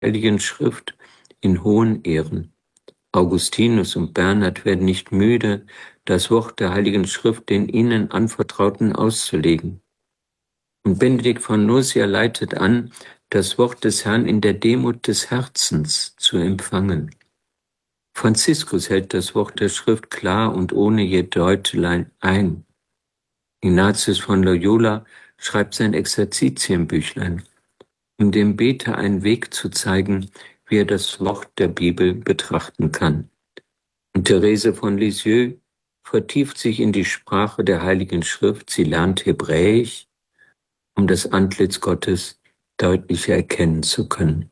Heiligen Schrift in hohen Ehren. Augustinus und Bernhard werden nicht müde, das Wort der Heiligen Schrift den ihnen Anvertrauten auszulegen. Und Benedikt von Nursia leitet an, das Wort des Herrn in der Demut des Herzens zu empfangen. Franziskus hält das Wort der Schrift klar und ohne je Deutelein ein. Ignatius von Loyola schreibt sein Exerzitienbüchlein, um dem Beter einen Weg zu zeigen, wie er das Wort der Bibel betrachten kann. Und Therese von Lisieux vertieft sich in die Sprache der Heiligen Schrift. Sie lernt Hebräisch, um das Antlitz Gottes deutlicher erkennen zu können.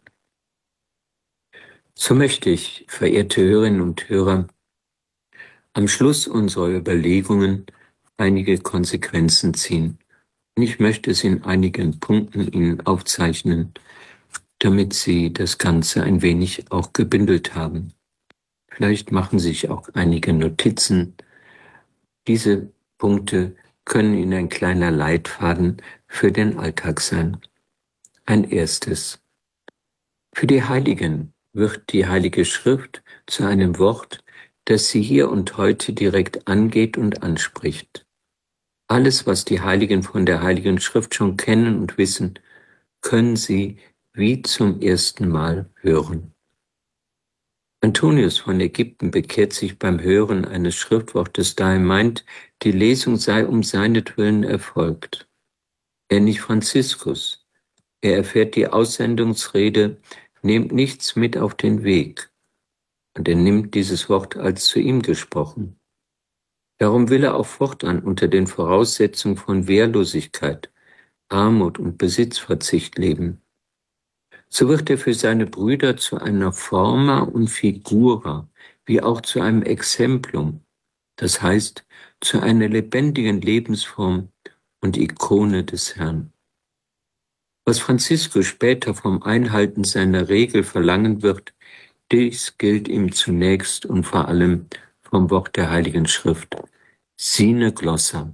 So möchte ich, verehrte Hörerinnen und Hörer, am Schluss unserer Überlegungen einige Konsequenzen ziehen. Und ich möchte es in einigen Punkten Ihnen aufzeichnen, damit Sie das Ganze ein wenig auch gebündelt haben. Vielleicht machen Sie sich auch einige Notizen. Diese Punkte können Ihnen ein kleiner Leitfaden für den Alltag sein. Ein erstes. Für die Heiligen wird die Heilige Schrift zu einem Wort, das sie hier und heute direkt angeht und anspricht. Alles, was die Heiligen von der Heiligen Schrift schon kennen und wissen, können sie wie zum ersten Mal hören. Antonius von Ägypten bekehrt sich beim Hören eines Schriftwortes, da er meint, die Lesung sei um seinetwillen erfolgt. Ähnlich Franziskus. Er erfährt die Aussendungsrede, nehmt nichts mit auf den Weg. Und er nimmt dieses Wort als zu ihm gesprochen. Darum will er auch fortan unter den Voraussetzungen von Wehrlosigkeit, Armut und Besitzverzicht leben. So wird er für seine Brüder zu einer Forma und Figura, wie auch zu einem Exemplum, das heißt zu einer lebendigen Lebensform und Ikone des Herrn. Was Franziskus später vom Einhalten seiner Regel verlangen wird, dies gilt ihm zunächst und vor allem vom Wort der Heiligen Schrift. Sine glossa,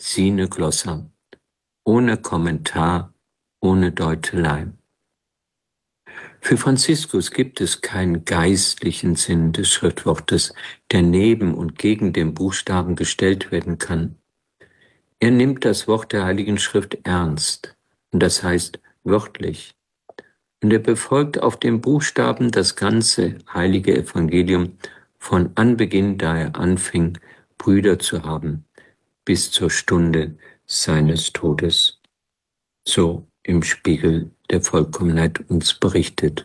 ohne Kommentar, ohne Deutelei. Für Franziskus gibt es keinen geistlichen Sinn des Schriftwortes, der neben und gegen den Buchstaben gestellt werden kann. Er nimmt das Wort der Heiligen Schrift ernst, und das heißt wörtlich. Und er befolgt auf den Buchstaben das ganze heilige Evangelium von Anbeginn, da er anfing, Brüder zu haben, bis zur Stunde seines Todes. So im Spiegel der Vollkommenheit uns berichtet.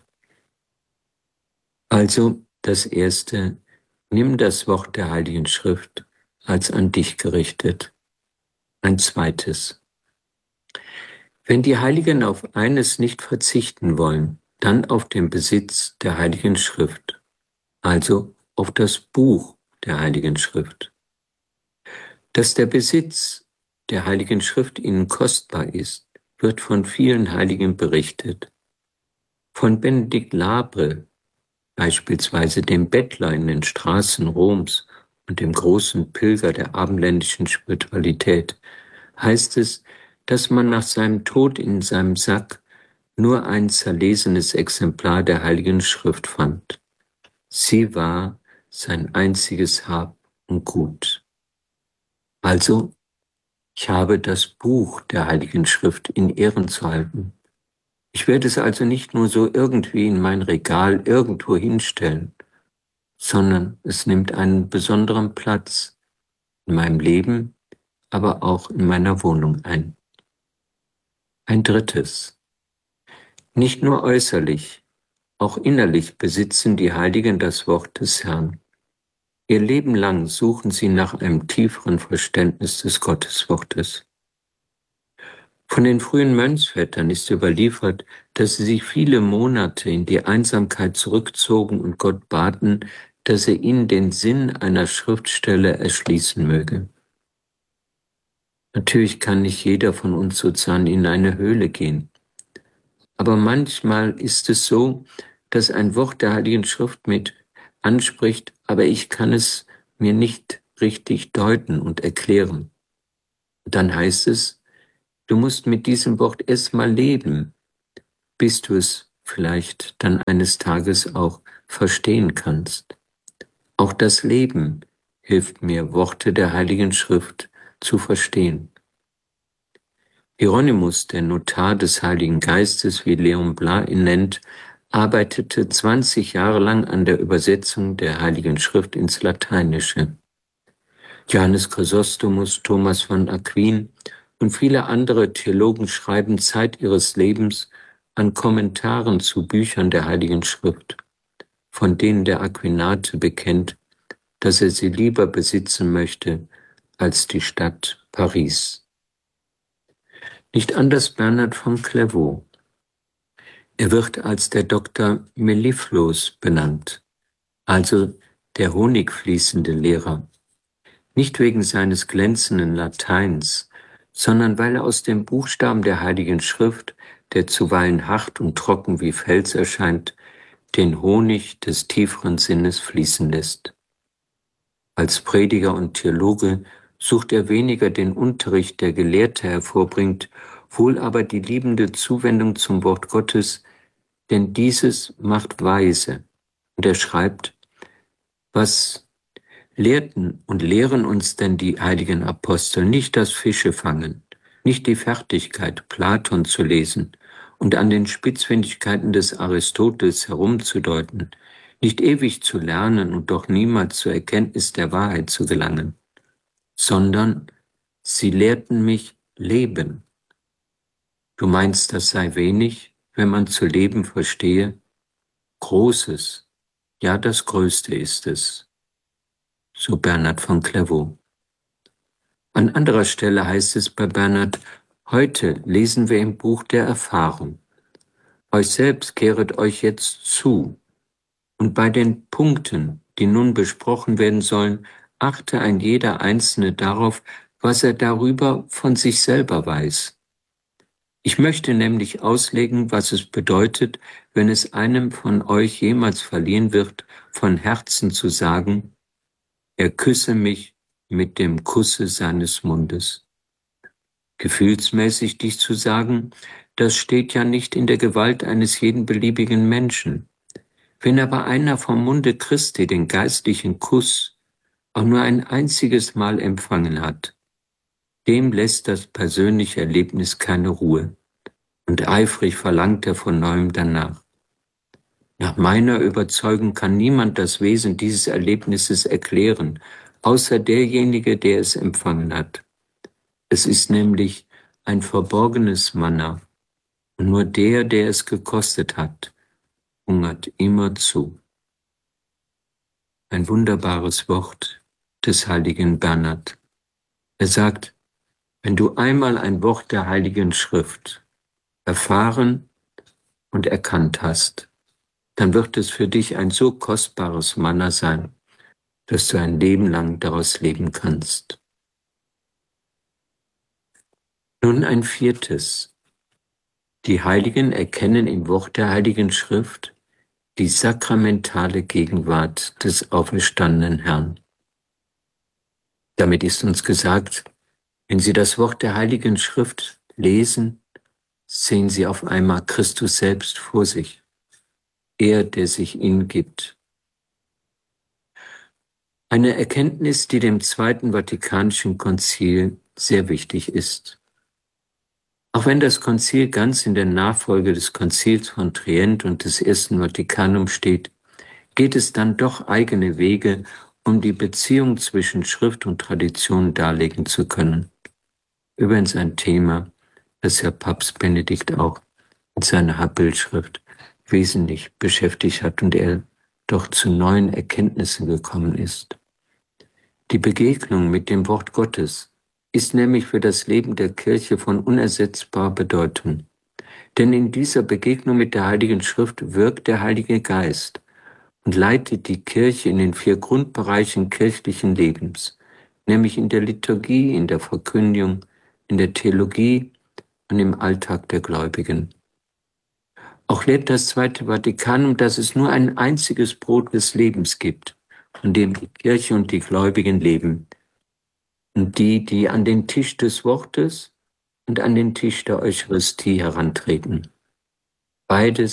Also das Erste, nimm das Wort der Heiligen Schrift als an dich gerichtet. Ein zweites, wenn die Heiligen auf eines nicht verzichten wollen, dann auf den Besitz der Heiligen Schrift, also auf das Buch der Heiligen Schrift. Dass der Besitz der Heiligen Schrift ihnen kostbar ist, wird von vielen Heiligen berichtet. Von Benedikt Labre, beispielsweise dem Bettler in den Straßen Roms und dem großen Pilger der abendländischen Spiritualität, heißt es, dass man nach seinem Tod in seinem Sack nur ein zerlesenes Exemplar der Heiligen Schrift fand. Sie war sein einziges Hab und Gut. Also, ich habe das Buch der Heiligen Schrift in Ehren zu halten. Ich werde es also nicht nur so irgendwie in mein Regal irgendwo hinstellen, sondern es nimmt einen besonderen Platz in meinem Leben, aber auch in meiner Wohnung ein. Ein drittes. Nicht nur äußerlich, auch innerlich besitzen die Heiligen das Wort des Herrn. Ihr Leben lang suchen sie nach einem tieferen Verständnis des Gotteswortes. Von den frühen Mönchsvätern ist überliefert, dass sie sich viele Monate in die Einsamkeit zurückzogen und Gott baten, dass er ihnen den Sinn einer Schriftstelle erschließen möge. Natürlich kann nicht jeder von uns sozusagen in eine Höhle gehen. Aber manchmal ist es so, dass ein Wort der Heiligen Schrift mit anspricht, aber ich kann es mir nicht richtig deuten und erklären. Und dann heißt es, du musst mit diesem Wort erstmal leben, bis du es vielleicht dann eines Tages auch verstehen kannst. Auch das Leben hilft mir, Worte der Heiligen Schrift zu verstehen. Hieronymus, der Notar des Heiligen Geistes, wie Leon Blas ihn nennt, arbeitete 20 Jahre lang an der Übersetzung der Heiligen Schrift ins Lateinische. Johannes Chrysostomus, Thomas von Aquin und viele andere Theologen schreiben Zeit ihres Lebens an Kommentaren zu Büchern der Heiligen Schrift, von denen der Aquinate bekennt, dass er sie lieber besitzen möchte als die Stadt Paris. Nicht anders Bernhard von Clairvaux. Er wird als der Dr. Mellifluus benannt, also der honigfließende Lehrer. Nicht wegen seines glänzenden Lateins, sondern weil er aus dem Buchstaben der Heiligen Schrift, der zuweilen hart und trocken wie Fels erscheint, den Honig des tieferen Sinnes fließen lässt. Als Prediger und Theologe sucht er weniger den Unterricht, der Gelehrte hervorbringt, wohl aber die liebende Zuwendung zum Wort Gottes, denn dieses macht weise. Und er schreibt, was lehrten und lehren uns denn die heiligen Apostel? Nicht das Fische fangen, nicht die Fertigkeit, Platon zu lesen und an den Spitzfindigkeiten des Aristoteles herumzudeuten, nicht ewig zu lernen und doch niemals zur Erkenntnis der Wahrheit zu gelangen, sondern sie lehrten mich leben. Du meinst, das sei wenig, wenn man zu leben verstehe? Großes, ja das Größte ist es. So Bernhard von Clairvaux. An anderer Stelle heißt es bei Bernhard, heute lesen wir im Buch der Erfahrung. Euch selbst kehret euch jetzt zu. Und bei den Punkten, die nun besprochen werden sollen, achte ein jeder Einzelne darauf, was er darüber von sich selber weiß. Ich möchte nämlich auslegen, was es bedeutet, wenn es einem von euch jemals verliehen wird, von Herzen zu sagen, er küsse mich mit dem Kusse seines Mundes. Gefühlsmäßig dies zu sagen, das steht ja nicht in der Gewalt eines jeden beliebigen Menschen. Wenn aber einer vom Munde Christi den geistlichen Kuss auch nur ein einziges Mal empfangen hat, dem lässt das persönliche Erlebnis keine Ruhe und eifrig verlangt er von neuem danach. Nach meiner Überzeugung kann niemand das Wesen dieses Erlebnisses erklären, außer derjenige, der es empfangen hat. Es ist nämlich ein verborgenes Manna, und nur der es gekostet hat, hungert immerzu. Ein wunderbares Wort des heiligen Bernhard. Er sagt, wenn du einmal ein Wort der Heiligen Schrift erfahren und erkannt hast, dann wird es für dich ein so kostbares Manna sein, dass du ein Leben lang daraus leben kannst. Nun ein viertes. Die Heiligen erkennen im Wort der Heiligen Schrift die sakramentale Gegenwart des auferstandenen Herrn. Damit ist uns gesagt, wenn Sie das Wort der Heiligen Schrift lesen, sehen Sie auf einmal Christus selbst vor sich, er, der sich Ihnen gibt. Eine Erkenntnis, die dem Zweiten Vatikanischen Konzil sehr wichtig ist. Auch wenn das Konzil ganz in der Nachfolge des Konzils von Trient und des Ersten Vatikanum steht, geht es dann doch eigene Wege, um die Beziehung zwischen Schrift und Tradition darlegen zu können. Übrigens ein Thema, das ja Papst Benedikt auch in seiner Habbildschrift wesentlich beschäftigt hat und er doch zu neuen Erkenntnissen gekommen ist. Die Begegnung mit dem Wort Gottes ist nämlich für das Leben der Kirche von unersetzbarer Bedeutung. Denn in dieser Begegnung mit der Heiligen Schrift wirkt der Heilige Geist und leitet die Kirche in den 4 Grundbereichen kirchlichen Lebens, nämlich in der Liturgie, in der Verkündigung, in der Theologie und im Alltag der Gläubigen. Auch lehrt das Zweite Vatikanum, dass es nur ein einziges Brot des Lebens gibt, von dem die Kirche und die Gläubigen leben, und die an den Tisch des Wortes und an den Tisch der Eucharistie herantreten. Beides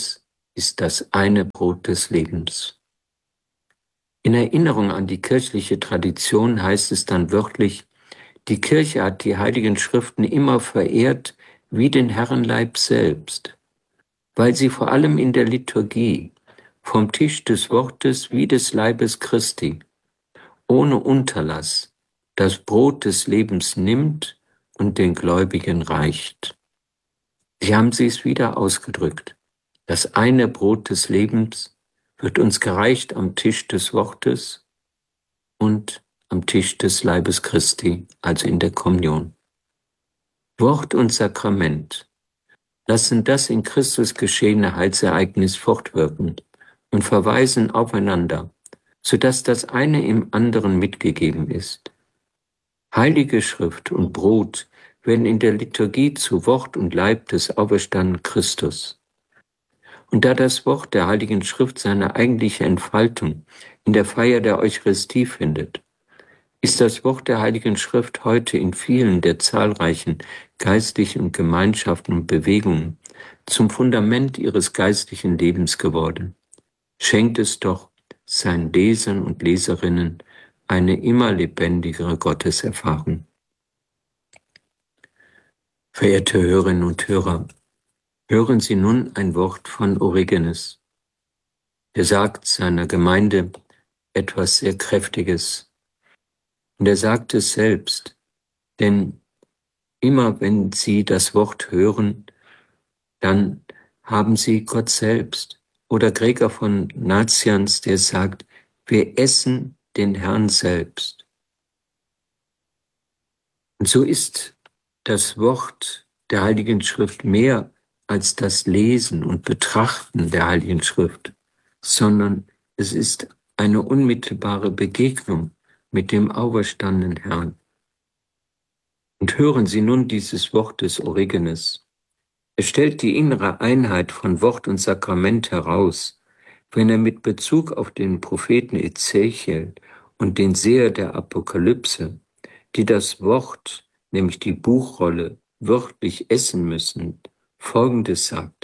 ist das eine Brot des Lebens. In Erinnerung an die kirchliche Tradition heißt es dann wörtlich, die Kirche hat die Heiligen Schriften immer verehrt wie den Herrenleib selbst, weil sie vor allem in der Liturgie vom Tisch des Wortes wie des Leibes Christi ohne Unterlass das Brot des Lebens nimmt und den Gläubigen reicht. Sie haben es wieder ausgedrückt. Das eine Brot des Lebens wird uns gereicht am Tisch des Wortes und am Tisch des Leibes Christi, also in der Kommunion. Wort und Sakrament lassen das in Christus geschehene Heilsereignis fortwirken und verweisen aufeinander, sodass das eine im anderen mitgegeben ist. Heilige Schrift und Brot werden in der Liturgie zu Wort und Leib des auferstandenen Christus. Und da das Wort der Heiligen Schrift seine eigentliche Entfaltung in der Feier der Eucharistie findet, ist das Wort der Heiligen Schrift heute in vielen der zahlreichen geistlichen Gemeinschaften und Bewegungen zum Fundament ihres geistlichen Lebens geworden. Schenkt es doch seinen Lesern und Leserinnen eine immer lebendigere Gotteserfahrung. Verehrte Hörerinnen und Hörer, hören Sie nun ein Wort von Origenes. Er sagt seiner Gemeinde etwas sehr Kräftiges. Und er sagt es selbst, denn immer wenn Sie das Wort hören, dann haben Sie Gott selbst. Oder Gregor von Nazianz, der sagt, wir essen den Herrn selbst. Und so ist das Wort der Heiligen Schrift mehr als das Lesen und Betrachten der Heiligen Schrift, sondern es ist eine unmittelbare Begegnung mit dem auferstandenen Herrn. Und hören Sie nun dieses Wort des Origenes. Er stellt die innere Einheit von Wort und Sakrament heraus, wenn er mit Bezug auf den Propheten Ezechiel und den Seher der Apokalypse, die das Wort, nämlich die Buchrolle, wörtlich essen müssen, Folgendes sagt.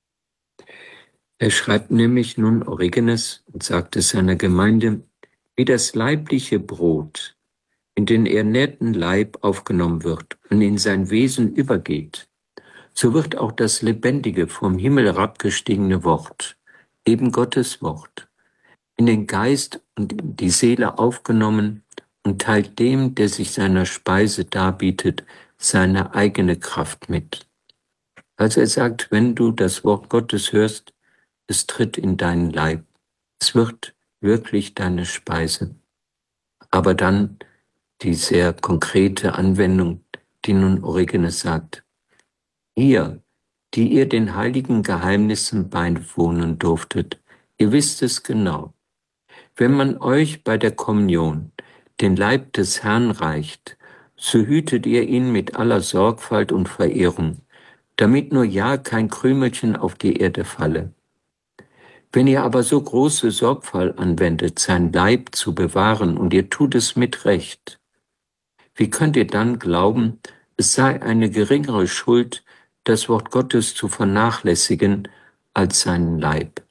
Er schreibt nämlich nun Origenes und sagt es seiner Gemeinde, wie das leibliche Brot in den ernährten Leib aufgenommen wird und in sein Wesen übergeht, so wird auch das lebendige, vom Himmel herabgestiegene Wort, eben Gottes Wort, in den Geist und in die Seele aufgenommen und teilt dem, der sich seiner Speise darbietet, seine eigene Kraft mit. Also er sagt, wenn du das Wort Gottes hörst, es tritt in deinen Leib. Es wird wirklich deine Speise. Aber dann die sehr konkrete Anwendung, die nun Origenes sagt. Ihr, die ihr den heiligen Geheimnissen beiwohnen durftet, ihr wisst es genau. Wenn man euch bei der Kommunion den Leib des Herrn reicht, so hütet ihr ihn mit aller Sorgfalt und Verehrung, damit nur ja kein Krümelchen auf die Erde falle. Wenn ihr aber so große Sorgfalt anwendet, sein Leib zu bewahren, und ihr tut es mit Recht, wie könnt ihr dann glauben, es sei eine geringere Schuld, das Wort Gottes zu vernachlässigen, als seinen Leib?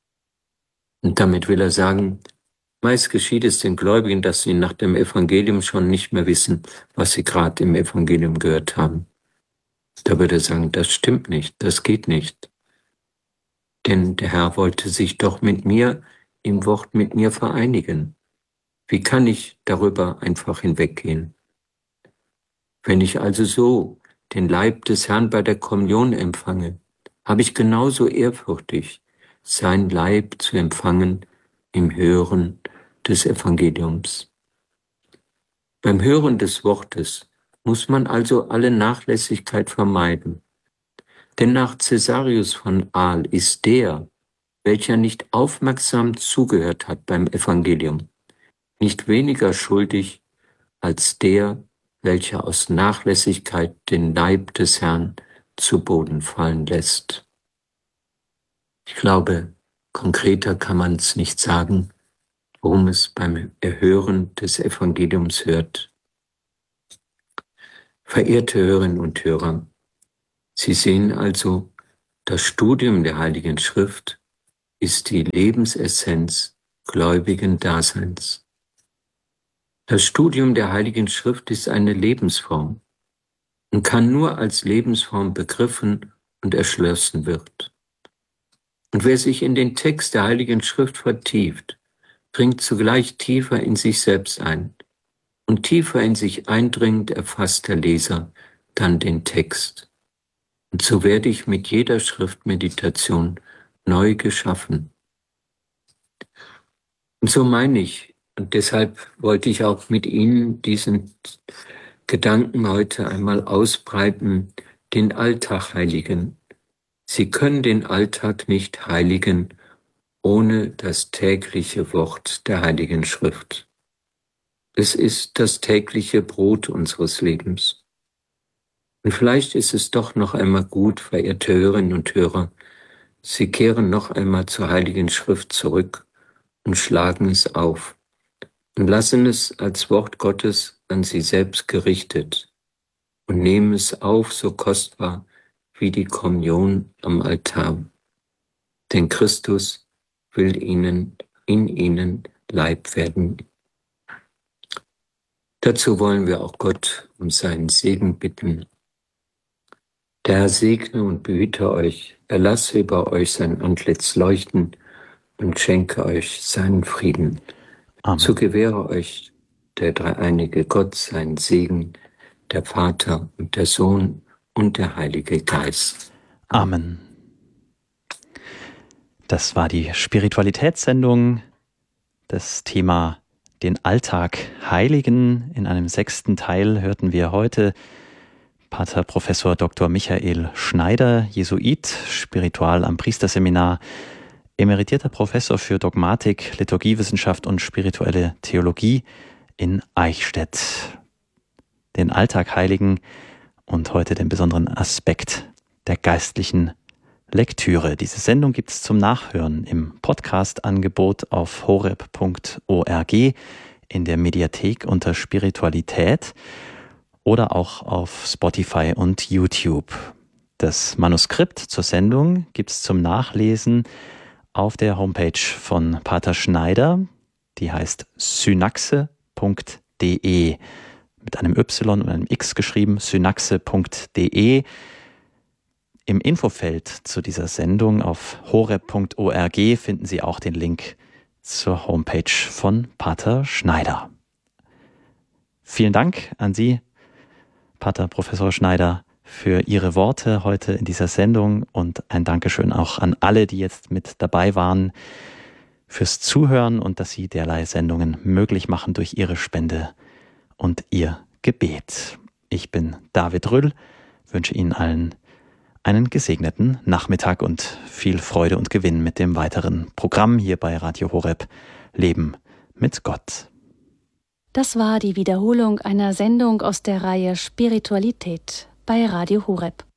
Und damit will er sagen, meist geschieht es den Gläubigen, dass sie nach dem Evangelium schon nicht mehr wissen, was sie gerade im Evangelium gehört haben. Da würde er sagen, das stimmt nicht, das geht nicht. Denn der Herr wollte sich doch mit mir, im Wort mit mir vereinigen. Wie kann ich darüber einfach hinweggehen? Wenn ich also so den Leib des Herrn bei der Kommunion empfange, habe ich genauso ehrfürchtig sein Leib zu empfangen im Hören des Evangeliums. Beim Hören des Wortes muss man also alle Nachlässigkeit vermeiden. Denn nach Cäsarius von Aal ist der, welcher nicht aufmerksam zugehört hat beim Evangelium, nicht weniger schuldig als der, welcher aus Nachlässigkeit den Leib des Herrn zu Boden fallen lässt. Ich glaube, konkreter kann man es nicht sagen, worum es beim Erhören des Evangeliums hört. Verehrte Hörerinnen und Hörer, Sie sehen also, das Studium der Heiligen Schrift ist die Lebensessenz gläubigen Daseins. Das Studium der Heiligen Schrift ist eine Lebensform und kann nur als Lebensform begriffen und erschlossen wird. Und wer sich in den Text der Heiligen Schrift vertieft, dringt zugleich tiefer in sich selbst ein. Und tiefer in sich eindringend erfasst der Leser dann den Text. Und so werde ich mit jeder Schriftmeditation neu geschaffen. Und so meine ich, und deshalb wollte ich auch mit Ihnen diesen Gedanken heute einmal ausbreiten, den Alltag heiligen. Sie können den Alltag nicht heiligen ohne das tägliche Wort der Heiligen Schrift. Es ist das tägliche Brot unseres Lebens. Und vielleicht ist es doch noch einmal gut, verehrte Hörerinnen und Hörer, Sie kehren noch einmal zur Heiligen Schrift zurück und schlagen es auf und lassen es als Wort Gottes an Sie selbst gerichtet und nehmen es auf, so kostbar wie die Kommunion am Altar. Denn Christus will in ihnen Leib werden. Dazu wollen wir auch Gott um seinen Segen bitten. Der Herr segne und behüte euch, er lasse über euch sein Antlitz leuchten und schenke euch seinen Frieden. Amen. So gewähre euch der dreieinige Gott seinen Segen, der Vater und der Sohn und der Heilige Geist. Amen. Das war die Spiritualitätssendung, das Thema den Alltag heiligen. In einem 6. Teil hörten wir heute Pater Professor Dr. Michael Schneider, Jesuit, Spiritual am Priesterseminar, emeritierter Professor für Dogmatik, Liturgiewissenschaft und spirituelle Theologie in Eichstätt. Den Alltag heiligen und heute den besonderen Aspekt der geistlichen Lektüre. Diese Sendung gibt es zum Nachhören im Podcast-Angebot auf horeb.org, in der Mediathek unter Spiritualität oder auch auf Spotify und YouTube. Das Manuskript zur Sendung gibt es zum Nachlesen auf der Homepage von Pater Schneider. Die heißt synaxe.de, mit einem Y und einem X geschrieben, synaxe.de. Im Infofeld zu dieser Sendung auf horeb.org finden Sie auch den Link zur Homepage von Pater Schneider. Vielen Dank an Sie, Pater Professor Schneider, für Ihre Worte heute in dieser Sendung und ein Dankeschön auch an alle, die jetzt mit dabei waren, fürs Zuhören und dass Sie derlei Sendungen möglich machen durch Ihre Spende und Ihr Gebet. Ich bin David Rüll, wünsche Ihnen allen einen gesegneten Nachmittag und viel Freude und Gewinn mit dem weiteren Programm hier bei Radio Horeb Leben mit Gott. Das war die Wiederholung einer Sendung aus der Reihe Spiritualität bei Radio Horeb.